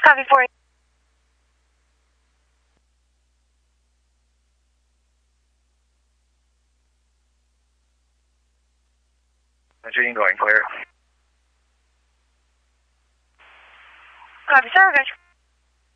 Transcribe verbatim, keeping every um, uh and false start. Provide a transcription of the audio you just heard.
Copy for you. Machine going clear. Copy, sir. Got you.